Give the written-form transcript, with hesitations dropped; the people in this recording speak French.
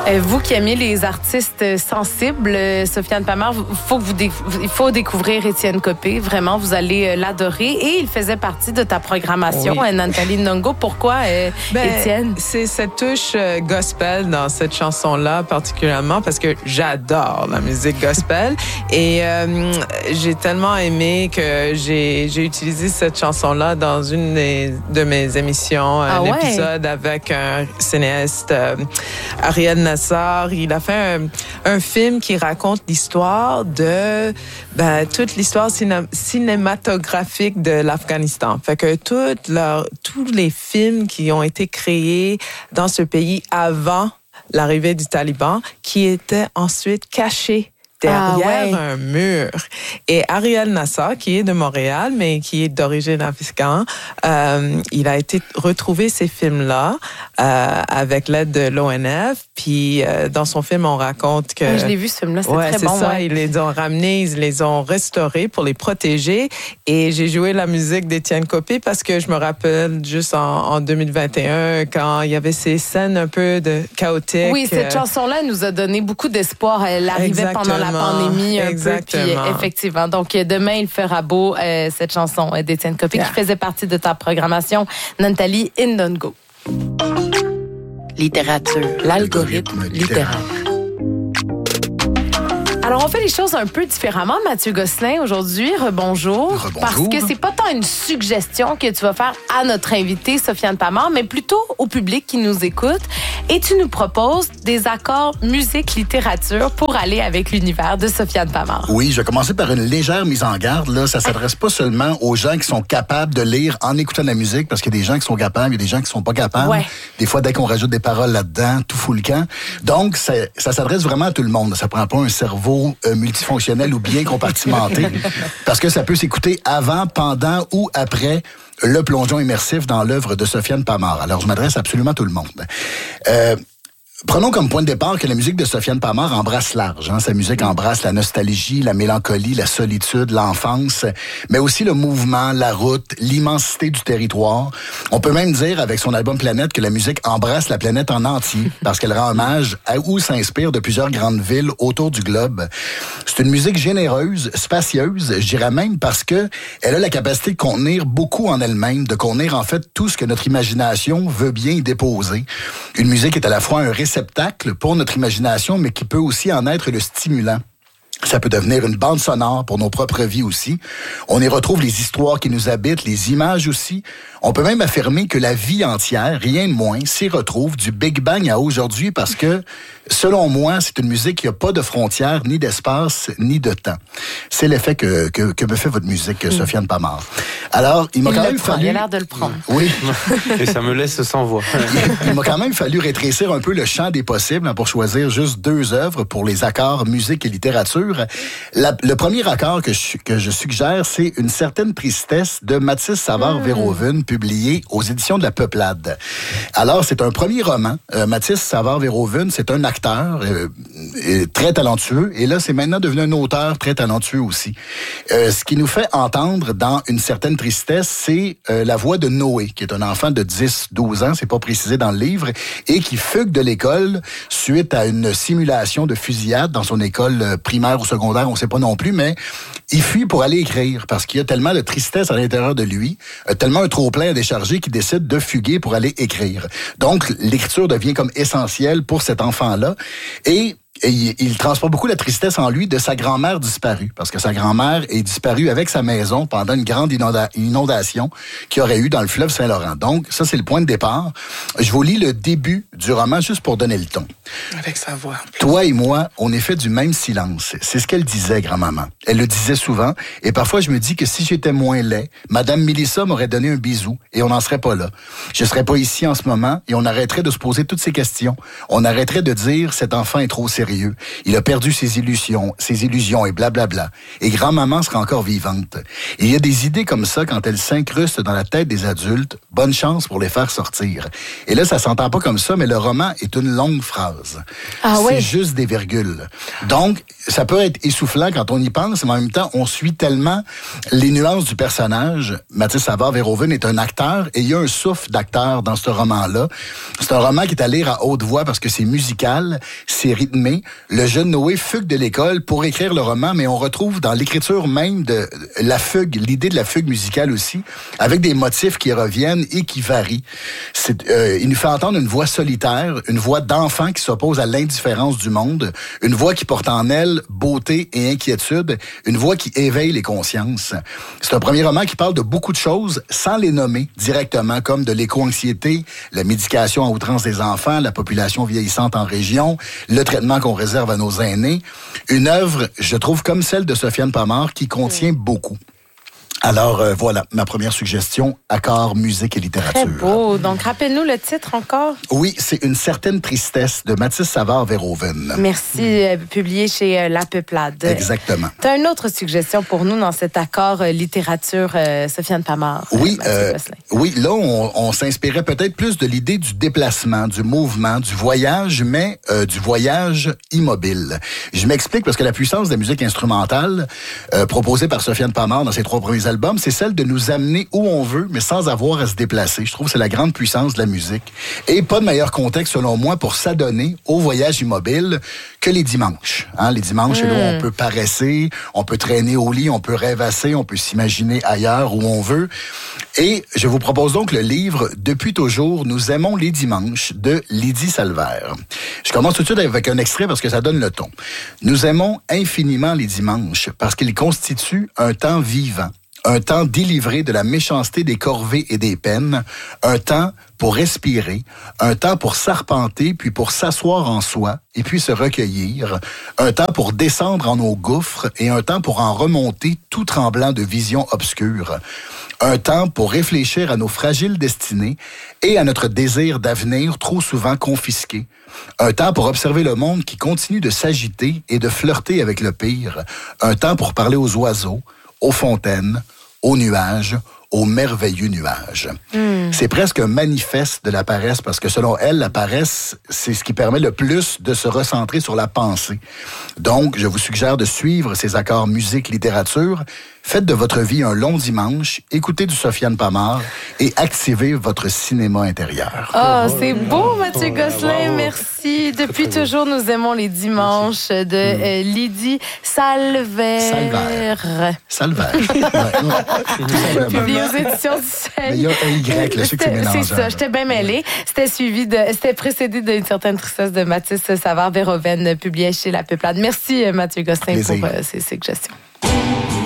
Vous qui aimez les artistes sensibles, Sofiane Pamart, il faut découvrir Étienne Copé. Vraiment, vous allez l'adorer. Et il faisait partie de ta programmation, oui. Nathalie Ndongo. Pourquoi, Étienne? C'est cette touche gospel dans cette chanson-là, particulièrement, parce que j'adore la musique gospel. Et j'ai tellement aimé que j'ai utilisé cette chanson-là dans une de mes émissions, un épisode avec un cinéaste, Ariel Nassar. Il a fait un film qui raconte l'histoire de toute l'histoire cinématographique de l'Afghanistan. Fait que tous les films qui ont été créés dans ce pays avant l'arrivée du Taliban, qui étaient ensuite cachés derrière un mur. Et Ariel Nassar, qui est de Montréal, mais qui est d'origine afghane, il a été retrouver ces films-là avec l'aide de l'ONF. Puis dans son film, on raconte que... Je l'ai vu, ce film-là, c'est très bon. Ça. Ils les ont ramenés, ils les ont restaurés pour les protéger. Et j'ai joué la musique d'Étienne Copé parce que je me rappelle juste en 2021, quand il y avait ces scènes un peu chaotiques. Oui, cette chanson-là nous a donné beaucoup d'espoir. Elle arrivait pendant la pandémie un peu. Puis effectivement. Donc, demain, il fera beau, cette chanson d'Étienne Copé qui faisait partie de ta programmation. Nathalie Ndongo. Littérature, l'algorithme littéraire. Alors, on fait les choses un peu différemment, Mathieu Gosselin, aujourd'hui. Rebonjour. Parce que c'est pas tant une suggestion que tu vas faire à notre invité, Sofiane Pamart, mais plutôt au public qui nous écoute. Et tu nous proposes des accords musique-littérature pour aller avec l'univers de Sofiane Pamart. Oui, je vais commencer par une légère mise en garde. Là, ça s'adresse pas seulement aux gens qui sont capables de lire en écoutant de la musique, parce qu'il y a des gens qui sont capables, il y a des gens qui sont pas capables. Ouais. Des fois, dès qu'on rajoute des paroles là-dedans, tout fout le camp. Donc, ça s'adresse vraiment à tout le monde. Ça prend pas un cerveau multifonctionnel ou bien compartimenté, parce que ça peut s'écouter avant, pendant ou après le plongeon immersif dans l'œuvre de Sofiane Pamart. Alors, je m'adresse absolument à tout le monde. Prenons comme point de départ que la musique de Sofiane Pamart embrasse large. Sa musique embrasse la nostalgie, la mélancolie, la solitude, l'enfance, mais aussi le mouvement, la route, l'immensité du territoire. On peut même dire, avec son album Planète, que la musique embrasse la planète en entier, parce qu'elle rend hommage à ou s'inspire de plusieurs grandes villes autour du globe. C'est une musique généreuse, spacieuse, je dirais même, parce que elle a la capacité de contenir beaucoup en elle-même, de contenir en fait tout ce que notre imagination veut bien y déposer. Une musique est à la fois un réceptacle pour notre imagination, mais qui peut aussi en être le stimulant. Ça peut devenir une bande sonore pour nos propres vies aussi. On y retrouve les histoires qui nous habitent, les images aussi. On peut même affirmer que la vie entière, rien de moins, s'y retrouve du Big Bang à aujourd'hui parce que, selon moi, c'est une musique qui n'a pas de frontières, ni d'espace, ni de temps. C'est l'effet que me fait votre musique, Sofiane Pamart. Alors, il m'a quand même fallu... Il a l'air de le prendre. Oui. Et ça me laisse sans voix. Il m'a quand même fallu rétrécir un peu le champ des possibles pour choisir juste 2 œuvres pour les accords musique et littérature. Le premier accord que je suggère, c'est Une certaine tristesse de Mathis Savard-Verhoeven, publié aux éditions de la Peuplade. Alors, c'est un premier roman. Mathis Savard-Verhoeven, c'est un acteur très talentueux. Et là, c'est maintenant devenu un auteur très talentueux aussi. Ce qui nous fait entendre dans Une certaine tristesse, c'est la voix de Noé, qui est un enfant de 10-12 ans, c'est pas précisé dans le livre, et qui fugue de l'école suite à une simulation de fusillade dans son école primaire ou secondaire, on sait pas non plus, mais il fuit pour aller écrire parce qu'il y a tellement de tristesse à l'intérieur de lui, tellement un trop-plein à décharger qu'il décide de fuguer pour aller écrire. Donc, l'écriture devient comme essentielle pour cet enfant-là et il transporte beaucoup la tristesse en lui de sa grand-mère disparue, parce que sa grand-mère est disparue avec sa maison pendant une grande inondation qu'il y aurait eu dans le fleuve Saint-Laurent. Donc, ça, c'est le point de départ. Je vous lis le début du roman juste pour donner le ton. Avec sa voix. Toi et moi, on est fait du même silence. C'est ce qu'elle disait, grand-maman. Elle le disait souvent, et parfois je me dis que si j'étais moins laid, Madame Mélissa m'aurait donné un bisou, et on n'en serait pas là. Je serais pas ici en ce moment, et on arrêterait de se poser toutes ces questions. On arrêterait de dire, cet enfant est trop sérieux. glorieux. Il a perdu ses illusions et blablabla. Et grand-maman sera encore vivante. Et il y a des idées comme ça quand elles s'incrustent dans la tête des adultes. Bonne chance pour les faire sortir. Et là, ça s'entend pas comme ça, mais le roman est une longue phrase. C'est juste des virgules. Donc, ça peut être essoufflant quand on y pense, mais en même temps, on suit tellement les nuances du personnage. Mathis Savard-Verhoeven est un acteur et il y a un souffle d'acteur dans ce roman-là. C'est un roman qui est à lire à haute voix parce que c'est musical, c'est rythmé. Le jeune Noé fugue de l'école pour écrire le roman, mais on retrouve dans l'écriture même de la fugue, l'idée de la fugue musicale aussi, avec des motifs qui reviennent et qui varient. Il nous fait entendre une voix solitaire, une voix d'enfant qui s'oppose à l'indifférence du monde, une voix qui porte en elle beauté et inquiétude, une voix qui éveille les consciences. C'est un premier roman qui parle de beaucoup de choses sans les nommer directement, comme de l'éco-anxiété, la médication à outrance des enfants, la population vieillissante en région, le traitement qu'on réserve à nos aînés. Une œuvre, je trouve, comme celle de Sofiane Pamart, qui contient beaucoup. Alors, voilà, ma première suggestion, accord, musique et littérature. Très beau. Donc, rappelle-nous le titre encore. Oui, c'est Une certaine tristesse de Mathis Savard-Verhoeven. Merci, publié chez La Peuplade. Exactement. Tu as une autre suggestion pour nous dans cet accord littérature, Sofiane Pamart? Oui, là, on s'inspirait peut-être plus de l'idée du déplacement, du mouvement, du voyage, mais du voyage immobile. Je m'explique parce que la puissance de la musique instrumentale proposée par Sofiane Pamart dans ses 3 premiers albums, c'est celle de nous amener où on veut, mais sans avoir à se déplacer. Je trouve que c'est la grande puissance de la musique. Et pas de meilleur contexte, selon moi, pour s'adonner au voyage immobile que les dimanches. Les dimanches, c'est là où on peut paresser, on peut traîner au lit, on peut rêvasser, on peut s'imaginer ailleurs où on veut. Et je vous propose donc le livre « Depuis toujours, nous aimons les dimanches » de Lydie Salvaire. Je commence tout de suite avec un extrait parce que ça donne le ton. « Nous aimons infiniment les dimanches parce qu'ils constituent un temps vivant. Un temps délivré de la méchanceté des corvées et des peines, un temps pour respirer, un temps pour s'arpenter, puis pour s'asseoir en soi, et puis se recueillir, un temps pour descendre en nos gouffres, et un temps pour en remonter tout tremblant de visions obscures, un temps pour réfléchir à nos fragiles destinées et à notre désir d'avenir trop souvent confisqué, un temps pour observer le monde qui continue de s'agiter et de flirter avec le pire, un temps pour parler aux oiseaux, aux fontaines, aux nuages, aux merveilleux nuages. C'est presque un manifeste de la paresse parce que selon elle, la paresse, c'est ce qui permet le plus de se recentrer sur la pensée. Donc, je vous suggère de suivre ces accords musique-littérature. Faites de votre vie un long dimanche, écoutez du Sofiane Pamart et activez votre cinéma intérieur. C'est beau, Mathieu Gosselin, merci. Depuis toujours, nous aimons les dimanches de Lydie Salvaire. Publié aux éditions du Seuil. Mais il y a un Y, là, je sais que c'est mélangeant. C'est ça, j'étais bien mêlée. C'était précédé d'une certaine tristesse de Mathis Savard-Verhoeven, publié chez La Peuplade. Merci, Mathieu Gosselin, pour ces suggestions.